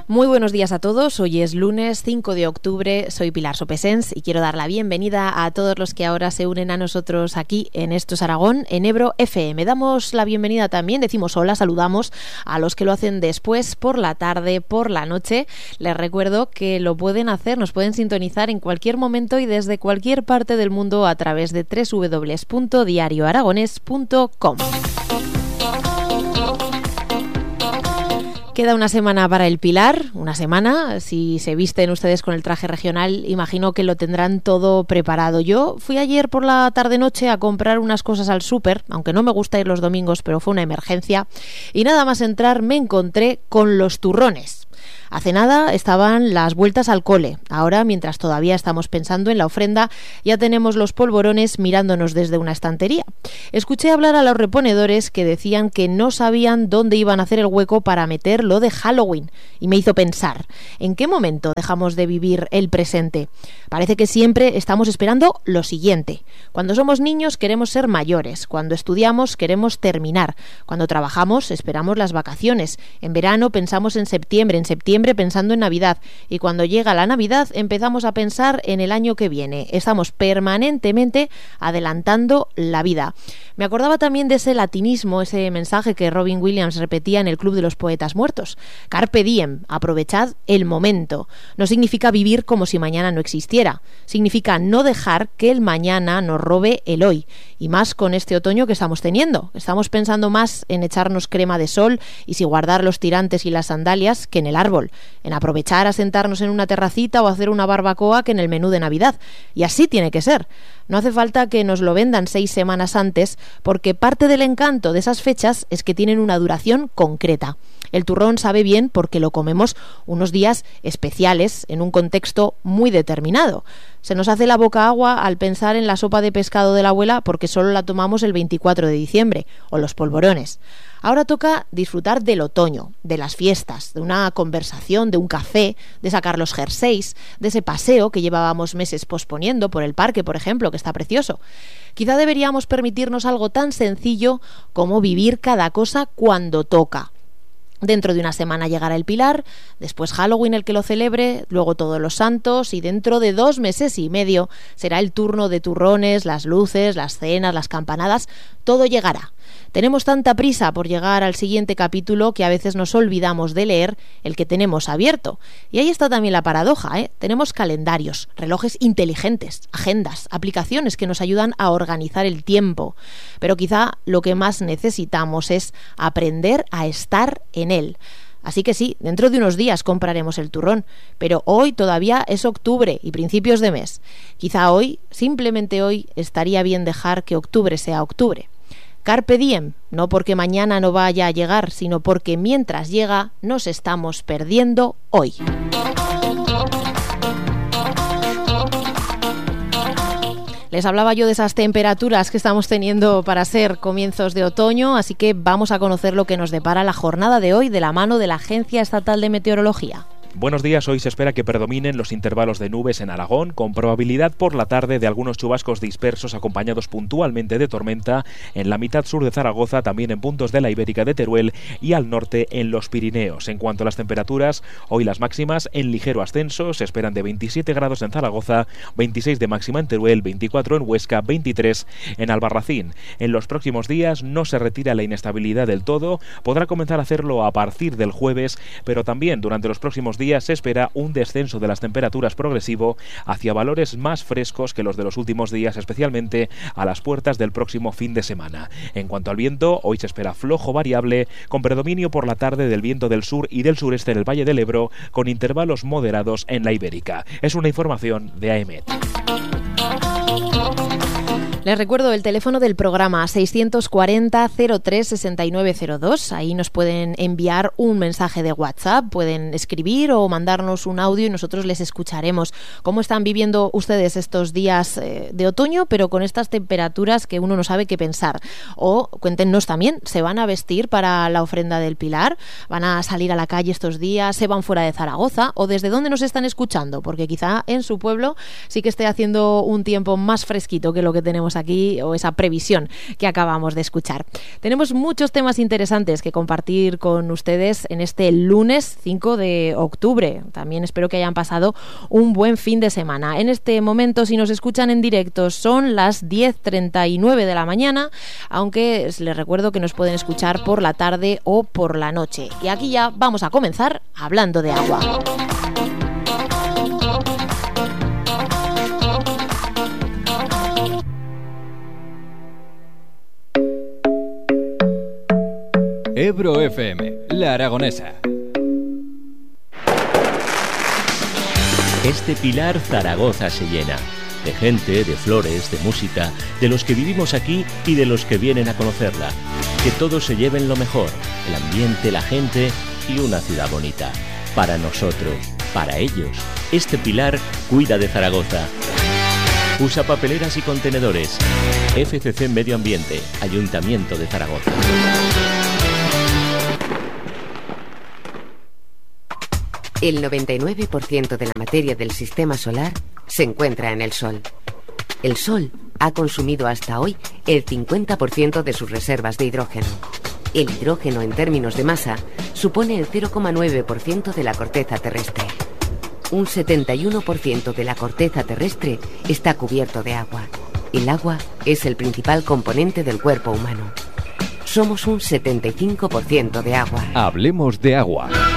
Muy buenos días a todos, hoy es lunes 5 de octubre, soy Pilar Sopesens y quiero dar la bienvenida a todos los que ahora se unen a nosotros aquí en Esto es Aragón, en Ebro FM. Damos la bienvenida también, decimos hola, saludamos a los que lo hacen después, por la tarde, por la noche. Les recuerdo que lo pueden hacer, nos pueden sintonizar en cualquier momento y desde cualquier parte del mundo a través de www.diarioaragones.com. Queda una semana para el Pilar, una semana. Si se visten ustedes con el traje regional, imagino que lo tendrán todo preparado. Yo fui ayer por la tarde-noche a comprar unas cosas al súper, aunque no me gusta ir los domingos, pero fue una emergencia. Y nada más entrar me encontré con los turrones. Hace nada estaban las vueltas al cole. Ahora, mientras todavía estamos pensando en la ofrenda, ya tenemos los polvorones mirándonos desde una estantería. Escuché hablar a los reponedores que decían que no sabían dónde iban a hacer el hueco para meter lo de Halloween. Y me hizo pensar, ¿en qué momento dejamos de vivir el presente? Parece que siempre estamos esperando lo siguiente. Cuando somos niños queremos ser mayores. Cuando estudiamos queremos terminar. Cuando trabajamos esperamos las vacaciones. En verano pensamos en septiembre pensando en Navidad, y cuando llega la Navidad empezamos a pensar en el año que viene. Estamos permanentemente adelantando la vida. Me acordaba también de ese latinismo, ese mensaje que Robin Williams repetía en el Club de los Poetas Muertos. Carpe diem, aprovechad el momento. No significa vivir como si mañana no existiera. Significa no dejar que el mañana nos robe el hoy. Y más con este otoño que estamos teniendo. Estamos pensando más en echarnos crema de sol y si guardar los tirantes y las sandalias que en el árbol. En aprovechar a sentarnos en una terracita o hacer una barbacoa que en el menú de Navidad. Y así tiene que ser. No hace falta que nos lo vendan 6 semanas antes, porque parte del encanto de esas fechas es que tienen una duración concreta. El turrón sabe bien porque lo comemos unos días especiales en un contexto muy determinado. Se nos hace la boca agua al pensar en la sopa de pescado de la abuela porque solo la tomamos el 24 de diciembre, o los polvorones. Ahora toca disfrutar del otoño, de las fiestas, de una conversación, de un café, de sacar los jerseys, de ese paseo que llevábamos meses posponiendo por el parque, por ejemplo, que está precioso. Quizá deberíamos permitirnos algo tan sencillo como vivir cada cosa cuando toca. Dentro de una semana llegará el Pilar, después Halloween el que lo celebre, luego Todos los Santos y dentro de 2 meses y medio será el turno de turrones, las luces, las cenas, las campanadas, todo llegará. Tenemos tanta prisa por llegar al siguiente capítulo que a veces nos olvidamos de leer el que tenemos abierto. Y ahí está también la paradoja, Tenemos calendarios, relojes inteligentes, agendas, aplicaciones que nos ayudan a organizar el tiempo. Pero quizá lo que más necesitamos es aprender a estar en él. Así que sí, dentro de unos días compraremos el turrón, pero hoy todavía es octubre y principios de mes. Quizá hoy, simplemente hoy, estaría bien dejar que octubre sea octubre. Carpe diem, no porque mañana no vaya a llegar, sino porque mientras llega nos estamos perdiendo hoy. Les hablaba yo de esas temperaturas que estamos teniendo para ser comienzos de otoño, así que vamos a conocer lo que nos depara la jornada de hoy de la mano de la Agencia Estatal de Meteorología. Buenos días, hoy se espera que predominen los intervalos de nubes en Aragón, con probabilidad por la tarde de algunos chubascos dispersos acompañados puntualmente de tormenta en la mitad sur de Zaragoza, también en puntos de la Ibérica de Teruel y al norte en los Pirineos. En cuanto a las temperaturas, hoy las máximas en ligero ascenso, se esperan de 27 grados en Zaragoza, 26 de máxima en Teruel, 24 en Huesca, 23 en Albarracín. En los próximos días no se retira la inestabilidad del todo, podrá comenzar a hacerlo a partir del jueves, pero también durante los próximos días se espera un descenso de las temperaturas progresivo hacia valores más frescos que los de los últimos días, especialmente a las puertas del próximo fin de semana. En cuanto al viento, hoy se espera flojo variable, con predominio por la tarde del viento del sur y del sureste en el Valle del Ebro, con intervalos moderados en la Ibérica. Es una información de AEMET. Les recuerdo el teléfono del programa 640 03 6902. Ahí nos pueden enviar un mensaje de WhatsApp, pueden escribir o mandarnos un audio y nosotros les escucharemos. ¿Cómo están viviendo ustedes estos días de otoño, pero con estas temperaturas que uno no sabe qué pensar? O cuéntenos también, ¿se van a vestir para la ofrenda del Pilar? ¿Van a salir a la calle estos días? ¿Se van fuera de Zaragoza? ¿O desde dónde nos están escuchando? Porque quizá en su pueblo sí que esté haciendo un tiempo más fresquito que lo que tenemos decíamos aquí, o esa previsión que acabamos de escuchar. Tenemos muchos temas interesantes que compartir con ustedes en este lunes 5 de octubre. También espero que hayan pasado un buen fin de semana. En este momento, si nos escuchan en directo, son las 10:39 de la mañana, aunque les recuerdo que nos pueden escuchar por la tarde o por la noche. Y aquí ya vamos a comenzar hablando de agua. Ebro FM, La Aragonesa. Este pilar Zaragoza se llena. De gente, de flores, de música, de los que vivimos aquí y de los que vienen a conocerla. Que todos se lleven lo mejor, el ambiente, la gente y una ciudad bonita. Para nosotros, para ellos, este pilar cuida de Zaragoza. Usa papeleras y contenedores. FCC Medio Ambiente, Ayuntamiento de Zaragoza. El 99% de la materia del sistema solar se encuentra en el Sol. El Sol ha consumido hasta hoy el 50% de sus reservas de hidrógeno. El hidrógeno, en términos de masa, supone el 0,9% de la corteza terrestre. Un 71% de la corteza terrestre está cubierto de agua. El agua es el principal componente del cuerpo humano. Somos un 75% de agua. Hablemos de agua.